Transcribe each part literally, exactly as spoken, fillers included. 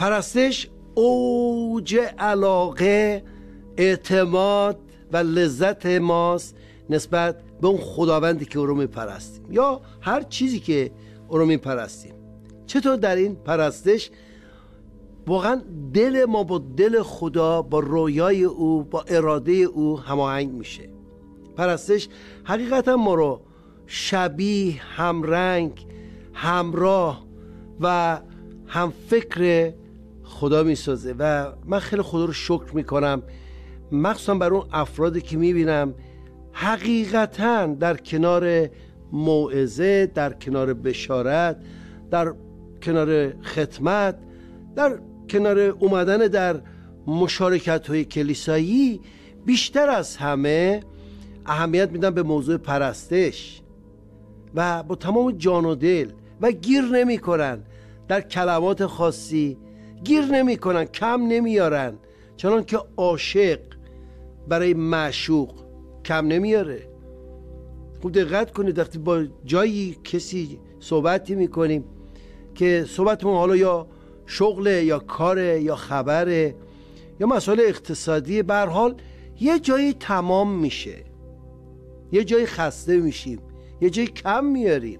پرستش اوج علاقه، اعتماد و لذت ماست نسبت به اون خداوندی که او رو میپرستیم یا هر چیزی که او رو میپرستیم. چطور در این پرستش واقعا دل ما با دل خدا، با رویای او، با اراده او هماهنگ میشه. پرستش حقیقتا ما رو شبیه، همرنگ، همراه و هم فکر خدا میسازه و من خیلی خدا رو شکر میکنم، مخصوصا بر اون افرادی که میبینم حقیقتا در کنار موعظه، در کنار بشارت، در کنار خدمت، در کنار اومدن در مشارکت های کلیسایی بیشتر از همه اهمیت میدن به موضوع پرستش و با تمام جان و دل و گیر نمی کنن در کلمات خاصی، گیر نمی کنن، کم نمیارن، چنان که عاشق برای معشوق کم نمیاره. خوب دقت کنید وقتی با جایی کسی صحبتی میکنیم که صحبتمون حالا یا شغله یا کاره یا خبره یا مسائل اقتصادی، به هر حال یه جایی تمام میشه، یه جایی خسته میشیم، یه جایی کم میاریم.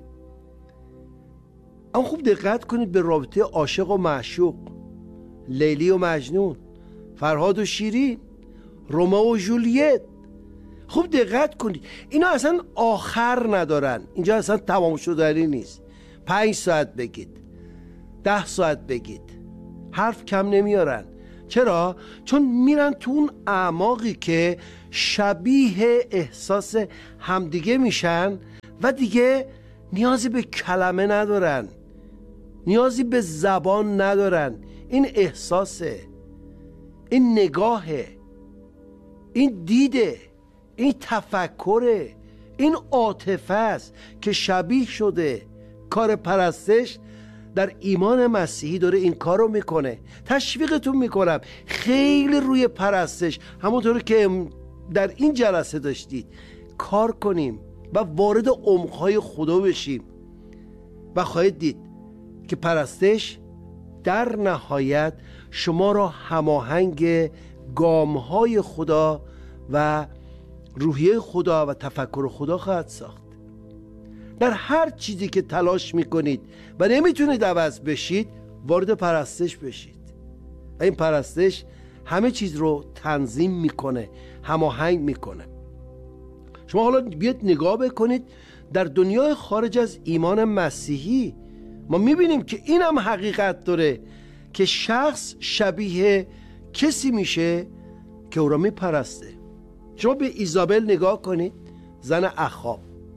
اما خوب دقت کنید به رابطه عاشق و معشوق، لیلی و مجنون، فرهاد و شیرین، رومئو و ژولیت. خوب دقت کنید اینا اصلا آخر ندارن، اینجا اصلا تمام شدنی نیست. پنج ساعت بگید، ده ساعت بگید، حرف کم نمیارن. چرا؟ چون میرن تو اون اعماقی که شبیه احساس همدیگه میشن و دیگه نیازی به کلمه ندارن، نیازی به زبان ندارن. این احساسه، این نگاهه، این دیده، این تفکره، این عاطفه است که شبیه شده. کار پرستش در ایمان مسیحی داره این کار رو میکنه. تشویقتون میکنم خیلی روی پرستش، همونطور که در این جلسه داشتید، کار کنیم و وارد عمق‌های خدا بشیم و خواهید دید که پرستش در نهایت شما را هماهنگ گام‌های خدا و روحیه خدا و تفکر خدا خواهد ساخت. در هر چیزی که تلاش میکنید و نمیتونید عوض بشید، وارد پرستش بشید و این پرستش همه چیز رو تنظیم میکنه، هماهنگ میکنه. شما حالا بیاید نگاه بکنید در دنیای خارج از ایمان مسیحی، ما میبینیم که این هم حقیقت داره که شخص شبیه کسی میشه که او را میپرسته. شما به ایزابل نگاه کنید، زن اخاب،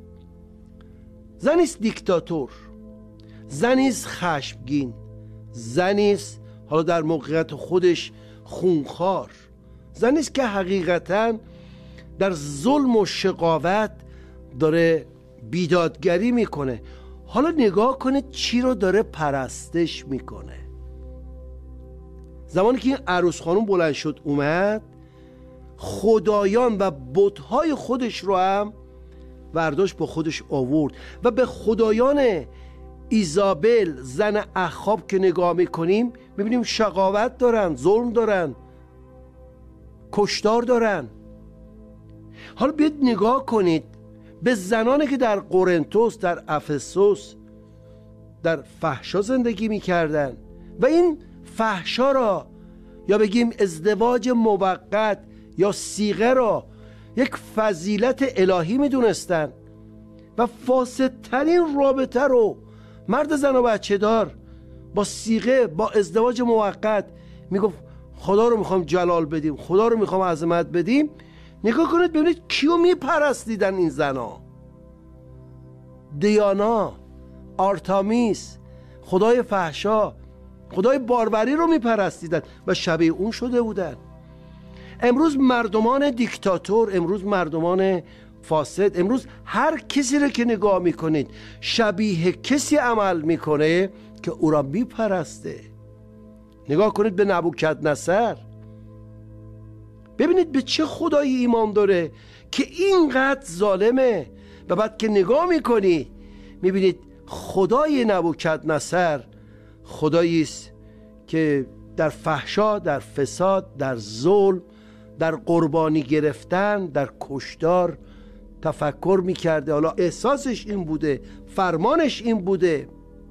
زنیست دیکتاتور، زنیست خشمگین، زنیست حالا در موقعیت خودش خونخوار، زنیست که حقیقتا در ظلم و شقاوت داره بیدادگری میکنه. حالا نگاه کنید چی رو داره پرستش میکنه. زمانی که این عروس خانم بلند شد اومد، خدایان و بت‌های خودش رو هم برداشت با خودش آورد و به خدایان ایزابل زن اخاب که نگاه میکنیم میبینیم شقاوت دارن، ظلم دارن، کشتار دارن. حالا بیاید نگاه کنید به زنانی که در قرنتوس، در افسوس در فحشا زندگی میکردن و این فحشا را یا بگیم ازدواج موقت یا صیغه را یک فضیلت الهی میدونستن و فاسدترین رابطه رو مرد زن و بچه دار با صیغه، با ازدواج موقت میگفت خدا رو میخوام جلال بدیم، خدا رو میخوام عظمت بدیم. نگاه کنید ببینید کیو میپرستیدن این زنا. دیانا، آرتامیس، خدای فحشا، خدای باربری رو میپرستیدن و شبیه اون شده بودن. امروز مردمان دیکتاتور، امروز مردمان فاسد، امروز هر کسی رو که نگاه میکنید شبیه کسی عمل میکنه که او را میپرسته. نگاه کنید به نبوکدنصر، ببینید به چه خدایی ایمان داره که اینقدر ظالمه و بعد که نگاه میکنی میبینید خدای نبوکدنصر خدایی است که در فحشا، در فساد، در ظلم، در قربانی گرفتن، در کشتار تفکر میکرده. حالا احساسش این بوده، فرمانش این بوده.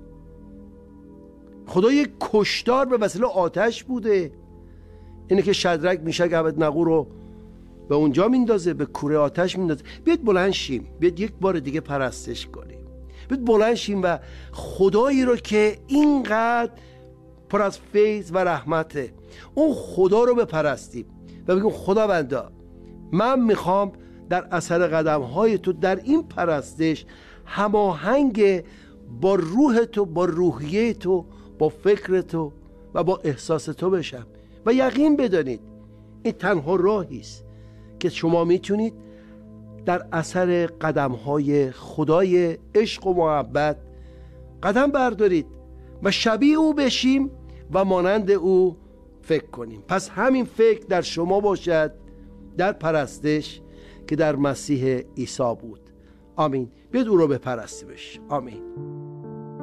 خدا یک کشتار به وسیله آتش بوده. اینه که شدرک میشک عبدنغو رو به اونجا میندازه، به کوره آتش میندازه. بیاید بلند شیم، بیاید یک بار دیگه پرستش کنیم، بیاید بلند شیم و خدایی رو که اینقدر پر از فیض و رحمته، اون خدا رو بپرستیم و بگیم خداوندا من میخوام در اثر قدم های تو در این پرستش هماهنگ با روح تو، با روحیه تو، با فکر تو و با احساس تو بشم. و یقین بدانید این تنها راهی است که شما میتونید در اثر قدم های خدای عشق و محبت قدم بردارید و شبیه او بشیم و مانند او فکر کنیم. پس همین فکر در شما باشد در پرستش که در مسیح عیسی بود. آمین. بیاید او رو بپرستیمش. آمین.